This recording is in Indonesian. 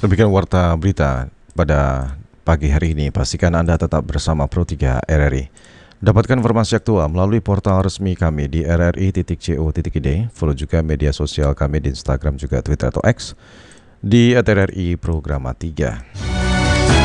Demikian warta berita pada pagi hari ini. Pastikan Anda tetap bersama Pro3 RRI. Dapatkan informasi aktual melalui portal resmi kami di rri.co.id. Follow juga media sosial kami di Instagram juga Twitter atau X di @RRI Programa 3.